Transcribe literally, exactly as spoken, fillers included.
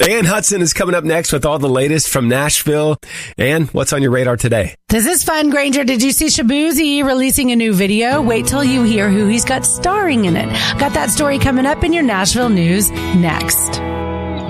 Ann Hudson is coming up next with all the latest from Nashville. Ann, what's on your radar today? This is fun, Granger. Did you see Shaboozey releasing a new video? Wait till you hear who he's got starring in it. Got that story coming up in your Nashville news next.